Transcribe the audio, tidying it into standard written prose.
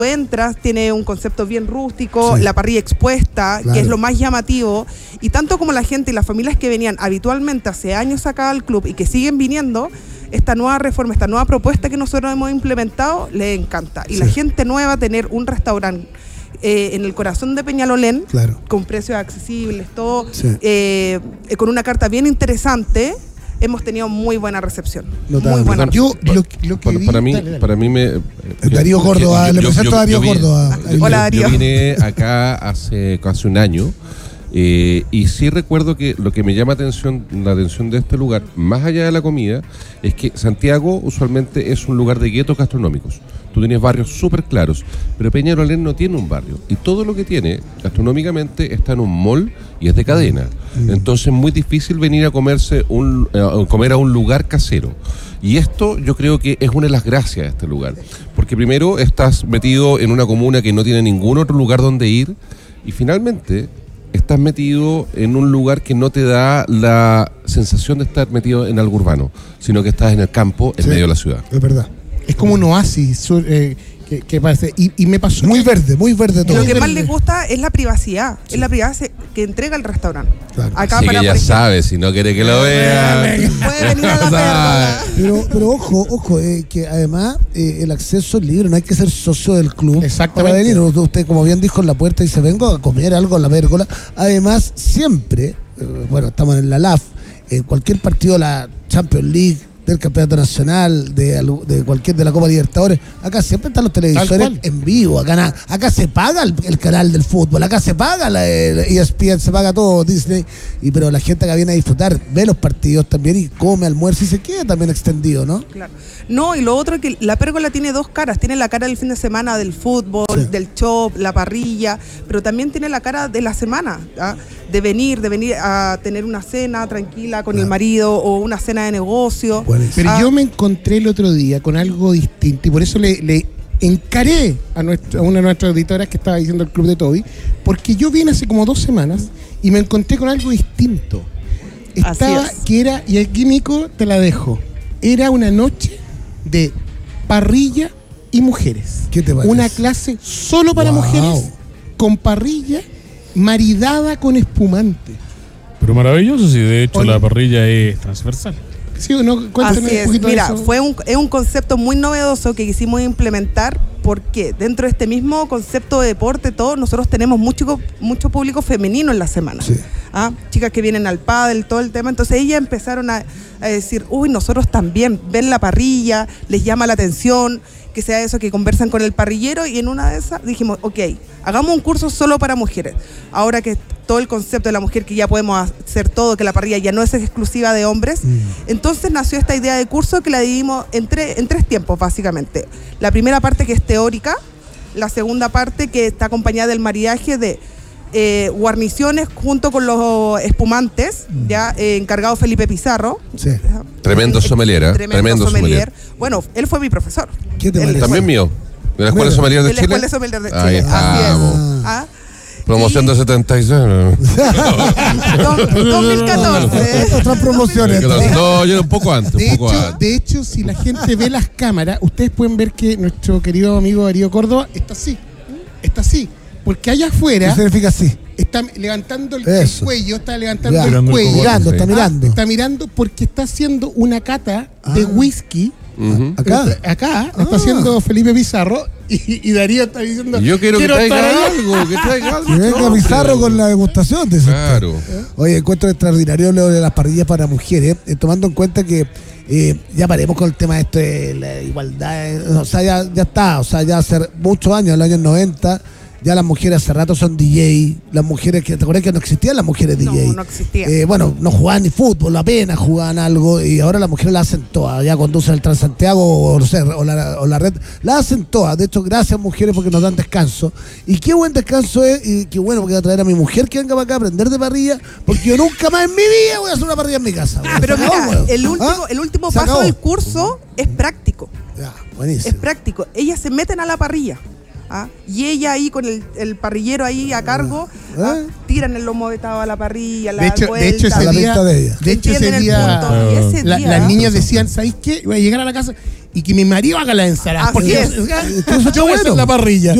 entras, tiene un concepto bien rústico, Sí. la parrilla expuesta, Claro. que es lo más llamativo, y tanto como la gente y las familias que venían habitualmente hace años acá al club y que siguen viniendo, esta nueva reforma, esta nueva propuesta que nosotros hemos implementado, les encanta. Y Sí. la gente nueva, tener un restaurante en el corazón de Peñalolén, Claro. con precios accesibles, todo, Sí. con una carta bien interesante, hemos tenido muy buena recepción. Notable. Muy buena Yo recepción. lo que vi, Para mí, dale. para mí me... Darío Córdoba, le presento a Darío vine- Córdoba. Hola, Darío. Yo vine acá hace casi un año y sí recuerdo que lo que me llama la atención de este lugar, más allá de la comida, es que Santiago usualmente es un lugar de guetos gastronómicos. Tú tienes barrios súper claros, pero Peñalolén no tiene un barrio. Y todo lo que tiene gastronómicamente está en un mall y es de cadena. Entonces es muy difícil venir a comer a un lugar casero. Y esto yo creo que es una de las gracias de este lugar. Porque primero estás metido en una comuna que no tiene ningún otro lugar donde ir. Y finalmente estás metido en un lugar que no te da la sensación de estar metido en algo urbano, sino que estás en el campo, en Sí. medio de la ciudad. Es verdad. Es como un oasis que parece. Y me pasó. Muy verde todo. Lo que más verde. les gusta es la privacidad, es la privacidad que entrega el restaurante. Claro. Acá Así para, que ya por ejemplo, sabes, si no quiere que lo vea. puede venir a la perla. Pero ojo, que además el acceso es libre, no hay que ser socio del club Exactamente. para venir. Usted, como bien dijo en la puerta, dice, vengo a comer algo en la pérgola. Además, siempre, bueno, estamos en la LAF, en cualquier partido de la Champions League, del Campeonato Nacional, de cualquier de la Copa Libertadores, acá siempre están los televisores cual. en vivo, acá se paga el canal del fútbol, acá se paga el ESPN, se paga todo, Disney, pero la gente acá viene a disfrutar, ve los partidos también y come, almuerza y se queda también extendido, ¿no? Claro. No, y lo otro es que la pérgola tiene dos caras. Tiene la cara del fin de semana del fútbol, Sí. del shop, la parrilla, pero también tiene la cara de la semana, ¿ah? de venir a tener una cena tranquila con el marido o una cena de negocio. Buenísimo. Pero Ah. yo me encontré el otro día con algo distinto y por eso le encaré a una de nuestras auditoras que estaba diciendo el Club de Toby, porque yo vine hace como 2 semanas y me encontré con algo distinto. Estaba, Así es. que era, y aquí Nico te la dejo, era una noche de parrilla y mujeres. ¿Qué te parece? Una clase solo para Wow. mujeres, con parrilla maridada con espumante. Pero maravilloso, si de hecho Oye. la parrilla es transversal. ¿Sí o no? Cuéntame Así un es. poquito Mira, de eso. es un concepto muy novedoso que quisimos implementar porque dentro de este mismo concepto de deporte, nosotros tenemos mucho público femenino en la semana. Sí. ¿Ah? Chicas que vienen al pádel, todo el tema. Entonces ellas empezaron a decir, uy, nosotros también, ven la parrilla, les llama la atención, que sea eso, que conversan con el parrillero, y en una de esas dijimos, ok, hagamos un curso solo para mujeres. Ahora que todo el concepto de la mujer, que ya podemos hacer todo, que la parrilla ya no es exclusiva de hombres, entonces nació esta idea de curso que la dividimos en 3 tiempos, básicamente. La primera parte, que es teórica, la segunda parte, que está acompañada del maridaje de guarniciones junto con los espumantes, ya encargado Felipe Pizarro. Sí. Tremendo sommelier, ¿eh? Tremendo sommelier. Bueno, él fue mi profesor. ¿Qué te Él- parece? También mío. De la Escuela Mira. Sommelier de De la Chile. Escuela de Sommelier de Chile. Ahí Así estamos. es. ¿Ah? Promoción de 76. 2014. Otras promociones. No, yo era un poco antes. De hecho, si la gente ve las cámaras, ustedes pueden ver que nuestro querido amigo Darío Córdoba está así. Está así. Porque allá ¿Qué afuera significa así? está levantando el Eso. cuello, está levantando Ya. el Mirando el cuello. cogote. Mirando, está Sí. mirando. Está mirando porque está haciendo una cata de Ah. whisky. Acá. Acá está haciendo Felipe Pizarro y Darío está diciendo. Yo quiero que estar traiga ahí". algo, que traiga algo. Que venga hombre. Pizarro con la degustación. Dice usted. Claro. Oye, encuentro extraordinario lo de las parrillas para mujeres, tomando en cuenta que ya paremos con el tema de esto de la igualdad. O sea, ya está. O sea, ya hace muchos años, en los años 90, ya las mujeres hace rato son DJ. Las mujeres, ¿te acuerdas que no existían las mujeres No, DJ? no existía. Bueno, no jugaban ni fútbol, apenas jugaban algo, y ahora las mujeres la hacen todas. Ya conducen el Transantiago o, no sé, o la red, la hacen todas. De hecho, gracias mujeres porque nos dan descanso. Y qué buen descanso es, y qué bueno porque voy a traer a mi mujer que venga para acá a aprender de parrilla, porque yo nunca más en mi vida voy a hacer una parrilla en mi casa. Pero Se acabó, mira, weón. el último Se paso acabó. del curso es práctico. Ya, Es buenísimo. práctico. Ellas se meten a la parrilla. ¿Ah? Y ella ahí con el parrillero ahí a cargo, tiran el lomo vetado a la parrilla, la De hecho, vuelta. A la ese vista día, de ella. de hecho, ese Entienden el día punto. Y ese día, las niñas decían, ¿sabéis qué? Voy a llegar a la casa y que mi marido haga las ensaladas. Así Porque es. Entonces, yo voy a hacer bueno. la parrilla.